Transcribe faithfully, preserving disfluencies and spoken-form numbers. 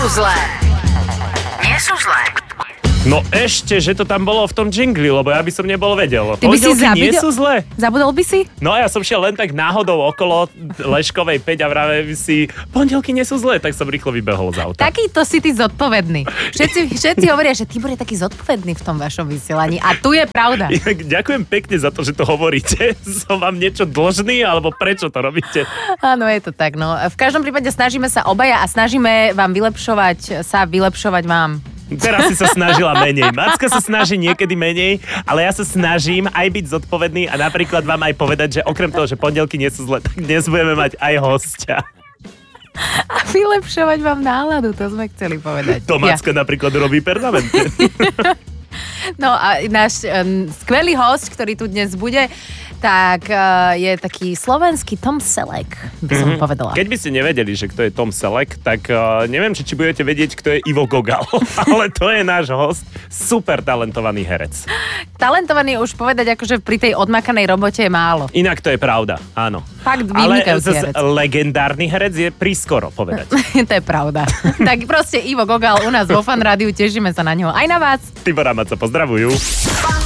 zlé. Nie sú zlé. No ešte, že to tam bolo v tom džingli, lebo ja by som nebol vedel. Ty by si Pondelky nie zabudol- sú zlé. Zabudol by si? No ja som šiel len tak náhodou okolo Leškovej päť a vravím si, pondelky nie sú zlé, tak som rýchlo vybehol z auta. Takýto si ty zodpovedný. Všetci, všetci hovoria, že ty bude taký zodpovedný v tom vašom vysielaní. A tu je pravda. Ďakujem pekne za to, že to hovoríte. Som vám niečo dlžný, alebo prečo to robíte? Áno, je to tak. No. V každom prípade snažíme sa obaja a snažíme vám vylepšovať sa, vylepšovať vám. Teraz si sa snažila menej. Macka sa snaží niekedy menej, ale ja sa snažím aj byť zodpovedný a napríklad vám aj povedať, že okrem toho, že pondelky nie sú zlé, tak dnes budeme mať aj hostia. A vylepšovať vám náladu, to sme chceli povedať. To Macka ja. napríklad robí permanentne. No a náš um, skvelý host, ktorý tu dnes bude, tak uh, je taký slovenský Tom Selleck, by som mm-hmm. povedala. Keď by ste nevedeli, že kto je Tom Selleck, tak uh, neviem, či, či budete vedieť, kto je Ivo Gogal. Ale to je náš host, super talentovaný herec. Talentovaný už povedať, akože pri tej odmakanej robote je málo. Inak to je pravda, áno. Fakt ale vynikajúci herec. legendárny herec je prískoro povedať. To je pravda. Tak proste Ivo Gogal u nás vo Fan Rádiu, tešíme sa na ňo. Aj na vás. Tibor a Maca pozdravujú.